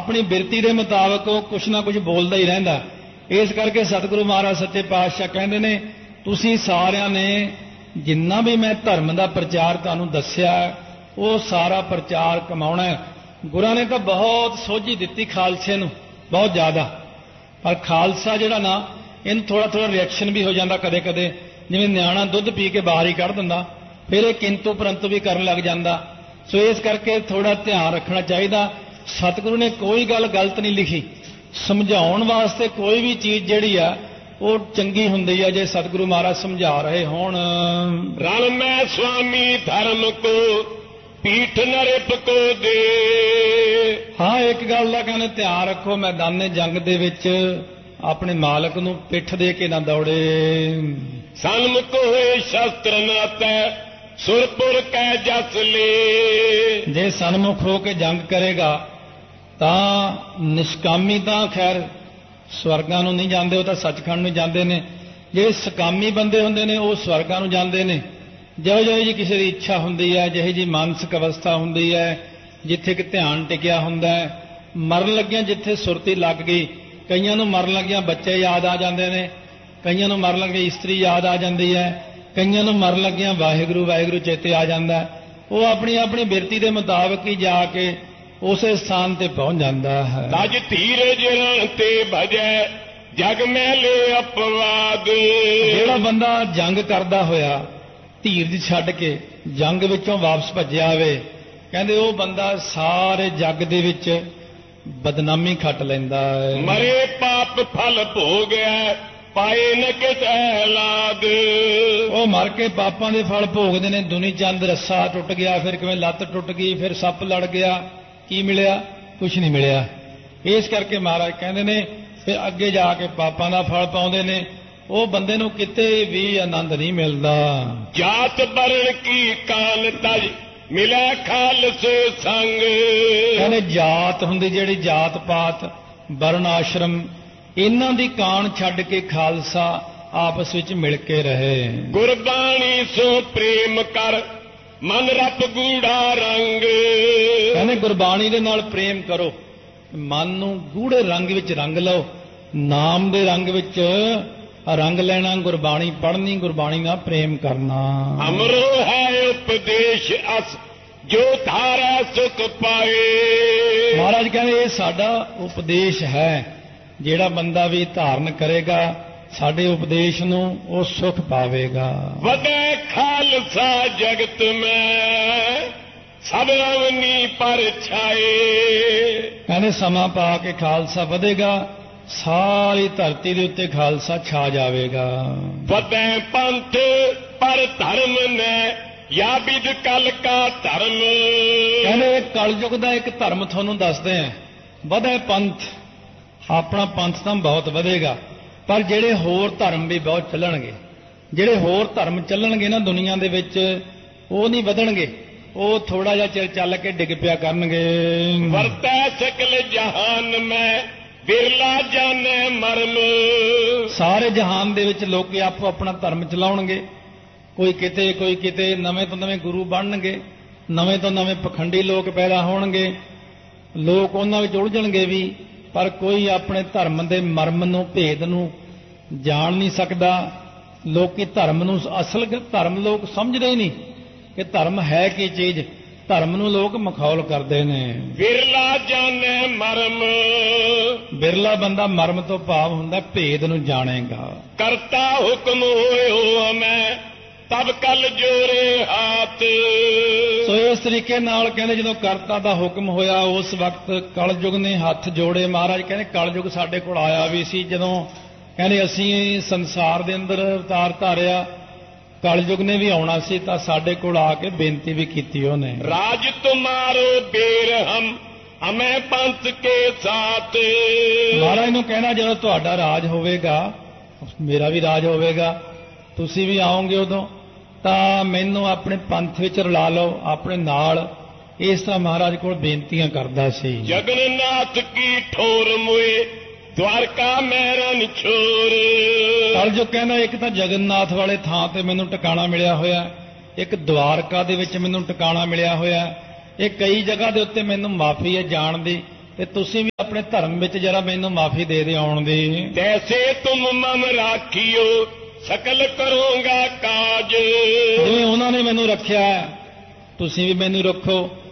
ਆਪਣੀ ਬਿਰਤੀ ਦੇ ਮੁਤਾਬਕ ਉਹ ਕੁਛ ਨਾ ਕੁਛ ਬੋਲਦਾ ਹੀ ਰਹਿੰਦਾ। ਇਸ ਕਰਕੇ ਸਤਿਗੁਰੂ ਮਹਾਰਾਜ ਸੱਚੇ ਪਾਤਸ਼ਾਹ ਕਹਿੰਦੇ ਨੇ, ਤੁਸੀਂ ਸਾਰਿਆਂ ਨੇ ਜਿੰਨਾ ਵੀ ਮੈਂ ਧਰਮ ਦਾ ਪ੍ਰਚਾਰ ਤੁਹਾਨੂੰ ਦੱਸਿਆ ਉਹ ਸਾਰਾ ਪ੍ਰਚਾਰ ਕਮਾਉਣਾ ਹੈ। ਗੁਰਾਂ ਨੇ ਤਾਂ ਬਹੁਤ ਸੋਝੀ ਦਿੱਤੀ ਖਾਲਸੇ ਨੂੰ, ਬਹੁਤ ਜ਼ਿਆਦਾ, ਪਰ ਖਾਲਸਾ ਜਿਹੜਾ ਨਾ ਇਹਨੂੰ ਥੋੜਾ ਥੋੜਾ ਰਿਐਕਸ਼ਨ ਵੀ ਹੋ ਜਾਂਦਾ ਕਦੇ ਕਦੇ, ਜਿਵੇਂ ਨਿਆਣਾ ਦੁੱਧ ਪੀ ਕੇ ਬਾਹਰ ਹੀ ਕੱਢ ਦਿੰਦਾ, ਫਿਰ ਇਹ ਕਿੰਤੂ ਪਰੰਤੂ ਵੀ ਕਰਨ ਲੱਗ ਜਾਂਦਾ। ਸੋ ਇਸ ਕਰਕੇ ਥੋੜਾ ਧਿਆਨ ਰੱਖਣਾ ਚਾਹੀਦਾ। ਸਤਿਗੁਰੂ ਨੇ ਕੋਈ ਗੱਲ ਗਲਤ ਨਹੀਂ ਲਿਖੀ, ਸਮਝਾਉਣ ਵਾਸਤੇ ਕੋਈ ਵੀ ਚੀਜ਼ ਜਿਹੜੀ ਆ ਉਹ ਚੰਗੀ ਹੁੰਦੀ ਹੈ ਜੇ ਸਤਿਗੁਰੂ ਮਹਾਰਾਜ ਸਮਝਾ ਰਹੇ ਹੋਣ। ਰਣ ਮੈਂ ਸੁਆਮੀ ਧਰਮ ਕੋ ਪੀਠ ਨਰਿਪ ਕੋ ਦੇ। ਹਾਂ, ਇੱਕ ਗੱਲ ਦਾ ਕਹਿੰਦੇ ਧਿਆਨ ਰੱਖੋ, ਮੈਦਾਨੇ ਜੰਗ ਦੇ ਵਿੱਚ ਆਪਣੇ ਮਾਲਕ ਨੂੰ ਪਿੱਠ ਦੇ ਕੇ ਨਾ ਦੌੜੇ। ਸਨਮੁਖ ਹੋਏ ਸ਼ਸਤਰ ਨਾਤੈ ਸੁਰਪੁਰ ਕੈ ਜਸ ਲੇ। ਜੇ ਸਨਮੁਖ ਹੋ ਕੇ ਜੰਗ ਕਰੇਗਾ ਤਾਂ ਨਿਸ਼ਕਾਮੀ ਤਾਂ ਖੈਰ ਸਵਰਗਾਂ ਨੂੰ ਨਹੀਂ ਜਾਂਦੇ, ਉਹ ਤਾਂ ਸੱਚਖੰਡ ਨੂੰ ਜਾਂਦੇ ਨੇ। ਜਿਹੜੇ ਸਕਾਮੀ ਬੰਦੇ ਹੁੰਦੇ ਨੇ ਉਹ ਸਵਰਗਾਂ ਨੂੰ ਜਾਂਦੇ ਨੇ। ਜਿਹੋ ਜਿਹੀ ਜੀ ਕਿਸੇ ਦੀ ਇੱਛਾ ਹੁੰਦੀ ਹੈ, ਜਿਹੀ ਜੀ ਮਾਨਸਿਕ ਅਵਸਥਾ ਹੁੰਦੀ ਹੈ, ਜਿੱਥੇ ਕਿ ਧਿਆਨ ਟਿਕਿਆ ਹੁੰਦਾ ਹੈ, ਮਰਨ ਲੱਗਿਆਂ ਜਿੱਥੇ ਸੁਰਤੀ ਲੱਗ ਗਈ। ਕਈਆਂ ਨੂੰ ਮਰਨ ਲੱਗਿਆਂ ਬੱਚੇ ਯਾਦ ਆ ਜਾਂਦੇ ਨੇ, ਕਈਆਂ ਨੂੰ ਮਰਨ ਲੱਗਿਆਂ ਇਸਤਰੀ ਯਾਦ ਆ ਜਾਂਦੀ ਹੈ, ਕਈਆਂ ਨੂੰ ਮਰਨ ਲੱਗਿਆਂ ਵਾਹਿਗੁਰੂ ਵਾਹਿਗੁਰੂ ਚੇਤੇ ਆ ਜਾਂਦਾ। ਉਹ ਆਪਣੀ ਆਪਣੀ ਬਿਰਤੀ ਦੇ ਮੁਤਾਬਕ ਹੀ ਜਾ ਕੇ ਉਸੇ ਸਥਾਨ ਤੇ ਪਹੁੰਚ ਜਾਂਦਾ ਹੈ। ਤਜ ਧੀਰਜ ਰਣ ਤੇ ਭਜੈ ਜਗ ਮੈਲੇ ਅਪਵਾਦ। ਜਿਹੜਾ ਬੰਦਾ ਜੰਗ ਕਰਦਾ ਹੋਇਆ ਧੀਰਜ ਛੱਡ ਕੇ ਜੰਗ ਵਿੱਚੋਂ ਵਾਪਸ ਭੱਜਿਆ ਆਵੇ, ਕਹਿੰਦੇ ਉਹ ਬੰਦਾ ਸਾਰੇ ਜੱਗ ਦੇ ਵਿੱਚ ਬਦਨਾਮੀ ਖੱਟ ਲੈਂਦਾ ਹੈ। ਮਰੇ ਪਾਪ ਫਲ ਭੋਗਿਆ ਪਾਏ ਨ ਕਿਸ ਔਲਾਦ। ਉਹ ਮਰ ਕੇ ਪਾਪਾਂ ਦੇ ਫਲ ਭੋਗਦੇ ਨੇ। ਦੁਨੀ ਚੰਦ ਰੱਸਾ ਟੁੱਟ ਗਿਆ, ਫਿਰ ਕਿਵੇਂ ਲੱਤ ਟੁੱਟ ਗਈ, ਫਿਰ ਸੱਪ ਲੜ ਗਿਆ, ਕੀ ਮਿਲਿਆ? ਕੁਛ ਨਹੀਂ ਮਿਲਿਆ। ਇਸ ਕਰਕੇ ਮਹਾਰਾਜ ਕਹਿੰਦੇ ਨੇ ਫਿਰ ਅੱਗੇ ਜਾ ਕੇ ਪਾਪਾਂ ਦਾ ਫਲ ਪਾਉਂਦੇ ਨੇ। ਉਹ ਬੰਦੇ ਨੂੰ ਕਿਤੇ ਵੀ ਆਨੰਦ ਨਹੀਂ ਮਿਲਦਾ। ਜਾਤ ਬਰਨ ਕੀ ਕਾਨ ਤਜ ਮਿਲਿਆ ਖਾਲਸੇ ਸੰਗ। ਕਹਿੰਦੇ ਜਾਤ ਹੁੰਦੀ ਜਿਹੜੀ ਜਾਤ ਪਾਤ ਵਰਨ ਆਸ਼ਰਮ, ਇਹਨਾਂ ਦੀ ਕਾਣ ਛੱਡ ਕੇ ਖਾਲਸਾ ਆਪਸ ਵਿੱਚ ਮਿਲ ਕੇ ਰਹੇ। ਗੁਰਬਾਣੀ ਸੋ ਪ੍ਰੇਮ ਕਰ ਮਨ ਰਪ ਗੂੜਾ ਰੰਗ। ਕਹਿੰਦੇ ਗੁਰਬਾਣੀ ਦੇ ਨਾਲ ਪ੍ਰੇਮ ਕਰੋ, ਮਨ ਨੂੰ ਗੂੜੇ ਰੰਗ ਵਿੱਚ ਰੰਗ ਲਓ। ਨਾਮ ਦੇ ਰੰਗ ਵਿੱਚ ਰੰਗ ਲੈਣਾ, ਗੁਰਬਾਣੀ ਪੜ੍ਹਨੀ, ਗੁਰਬਾਣੀ ਨਾਲ ਪ੍ਰੇਮ ਕਰਨਾ। ਅਮਰੋ ਹੈ ਉਪਦੇਸ਼ ਅਸ ਜੋ ਧਾਰਾ ਸੁਖ ਪਾਏ। ਮਹਾਰਾਜ ਕਹਿੰਦੇ ਇਹ ਸਾਡਾ ਉਪਦੇਸ਼ ਹੈ, ਜਿਹੜਾ ਬੰਦਾ ਵੀ ਧਾਰਨ ਕਰੇਗਾ ਸਾਡੇ ਉਪਦੇਸ਼ ਨੂੰ ਉਹ ਸੁਖ ਪਾਵੇਗਾ। ਵਧੈ ਖਾਲਸਾ ਜਗਤ ਮੈਂ ਸਭ ਅਵਨੀ ਪਰ ਛਾਏ। ਕਹਿੰਦੇ ਸਮਾਂ ਪਾ ਕੇ ਖਾਲਸਾ ਵਧੇਗਾ, ਸਾਰੀ ਧਰਤੀ ਦੇ ਉੱਤੇ ਖਾਲਸਾ ਛਾ ਜਾਵੇਗਾ। ਵਧੈ ਪੰਥ ਪਰ ਧਰਮ ਨੇ ਯਾ ਵਿਦ ਕਲ ਕਾ ਧਰਮ। ਕਹਿੰਦੇ ਕਲਯੁਗ ਦਾ ਇੱਕ ਧਰਮ ਤੁਹਾਨੂੰ ਦੱਸਦੇ ਆ, ਵਧੈ ਪੰਥ। ਆਪਣਾ ਪੰਥ ਤਾਂ ਬਹੁਤ ਵਧੇਗਾ, ਪਰ ਜਿਹੜੇ ਹੋਰ ਧਰਮ ਵੀ ਬਹੁਤ ਚੱਲਣਗੇ। ਜਿਹੜੇ ਹੋਰ ਧਰਮ ਚੱਲਣਗੇ ਨਾ ਦੁਨੀਆ ਦੇ ਵਿੱਚ, ਉਹ ਨਹੀਂ ਵਧਣਗੇ, ਉਹ ਥੋੜਾ ਜਿਹਾ ਚਿਰ ਚੱਲ ਕੇ ਡਿੱਗ ਪਿਆ ਕਰਨਗੇ। ਵਰਤੈ ਸਕਲ ਜਹਾਨ ਮੈਂ ਬਿਰਲਾ ਜਾਣੇ ਮਰਮ। ਸਾਰੇ ਜਹਾਨ ਦੇ ਵਿੱਚ ਲੋਕੀ ਆਪੋ ਆਪਣਾ ਧਰਮ ਚਲਾਉਣਗੇ, ਕੋਈ ਕਿਤੇ ਕੋਈ ਕਿਤੇ। ਨਵੇਂ ਤੋਂ ਨਵੇਂ ਗੁਰੂ ਬਣਨਗੇ, ਨਵੇਂ ਤੋਂ ਨਵੇਂ ਪਖੰਡੀ ਲੋਕ ਪੈਦਾ ਹੋਣਗੇ, ਲੋਕ ਉਹਨਾਂ ਵਿੱਚ ਉਲਝਣਗੇ ਵੀ, ਪਰ ਕੋਈ ਆਪਣੇ ਧਰਮ ਦੇ ਮਰਮ ਨੂੰ, ਭੇਦ ਨੂੰ ਜਾਣ ਨਹੀਂ ਸਕਦਾ। ਲੋਕੀ ਧਰਮ ਨੂੰ, ਅਸਲ ਧਰਮ ਲੋਕ ਸਮਝਦੇ ਹੀ ਨਹੀਂ ਕਿ ਧਰਮ ਹੈ ਕੀ ਚੀਜ਼। ਧਰਮ ਨੂੰ ਲੋਕ ਮਖੌਲ ਕਰਦੇ ਨੇ। ਬਿਰਲਾ ਜਾਣੇ ਮਰਮ। ਬਿਰਲਾ ਬੰਦਾ ਮਰਮ ਤੋਂ ਭਾਵ ਹੁੰਦਾ ਭੇਦ ਨੂੰ ਜਾਣੇਗਾ। ਕਰਤਾ ਹੁਕਮ ਹੋਇਓ ਮੈਂ ਤਬ ਕਲ ਜੋਰੇ ਹਾਥ। ਸੋ ਇਸ ਤਰੀਕੇ ਨਾਲ ਕਹਿੰਦੇ ਜਦੋਂ ਕਰਤਾ ਦਾ ਹੁਕਮ ਹੋਇਆ ਉਸ ਵਕਤ ਕਲਯੁਗ ਨੇ ਹੱਥ ਜੋੜੇ। ਮਹਾਰਾਜ ਕਹਿੰਦੇ ਕਲਯੁਗ ਸਾਡੇ ਕੋਲ ਆਇਆ ਵੀ ਸੀ, ਜਦੋਂ ਕਹਿੰਦੇ ਅਸੀਂ ਸੰਸਾਰ ਦੇ ਅੰਦਰ ਅਵਤਾਰ ਧਾਰਿਆ, ਕਲਯੁਗ ਨੇ ਵੀ ਆਉਣਾ ਸੀ, ਤਾਂ ਸਾਡੇ ਕੋਲ ਆ ਕੇ ਬੇਨਤੀ ਵੀ ਕੀਤੀ ਉਹਨੇ। ਰਾਜ ਤੁਮਾਰੋ ਬੇਰ ਹਮ ਹਮੇ ਪੰਥ ਕੇ ਸਾਥ। ਮਹਾਰਾਜ ਨੂੰ ਕਹਿਣਾ ਜਦੋਂ ਤੁਹਾਡਾ ਰਾਜ ਹੋਵੇਗਾ ਮੇਰਾ ਵੀ ਰਾਜ ਹੋਵੇਗਾ, ਤੁਸੀਂ ਵੀ ਆਓਗੇ ਉਦੋਂ, ਤਾਂ ਮੈਨੂੰ ਆਪਣੇ ਪੰਥ ਵਿੱਚ ਰਲਾ ਲਓ ਆਪਣੇ ਨਾਲ। ਇਸ ਤਰ੍ਹਾਂ ਮਹਾਰਾਜ ਕੋਲ ਬੇਨਤੀਆਂ ਕਰਦਾ ਸੀ। ਜਗਨਨਾਥ ਕੀ ਠੋਰ ਮੁਏ ਦਵਾਰਕਾ ਮੈਰਨ ਛੋਰ। ਕਲਯੁਗ ਕਹਿੰਦਾ ਇੱਕ ਤਾਂ ਜਗਨਨਾਥ ਵਾਲੇ ਥਾਂ ਤੇ ਮੈਨੂੰ ਟਿਕਾਣਾ ਮਿਲਿਆ ਹੋਇਆ, ਇੱਕ ਦਵਾਰਕਾ ਦੇ ਵਿੱਚ ਮੈਨੂੰ ਟਿਕਾਣਾ ਮਿਲਿਆ ਹੋਇਆ। ਇਹ ਕਈ ਜਗ੍ਹਾ ਦੇ ਉੱਤੇ ਮੈਨੂੰ ਮਾਫੀ ਹੈ ਜਾਣ ਦੀ, ਤੇ ਤੁਸੀਂ ਵੀ ਆਪਣੇ ਧਰਮ ਵਿੱਚ ਜਰਾ ਮੈਨੂੰ ਮਾਫੀ ਦੇ ਦੇ ਆਉਣ ਦੀ। ਤੈਸੇ ਤੁਮ ਮਮ ਰਾਖਿਓ ਸਕਲ ਕਰੋਗਾ ਕਾਜ। ਜਿਵੇਂ ਉਹਨਾਂ ਨੇ ਮੈਨੂੰ ਰੱਖਿਆ ਤੁਸੀਂ ਵੀ ਮੈਨੂੰ ਰੱਖੋ।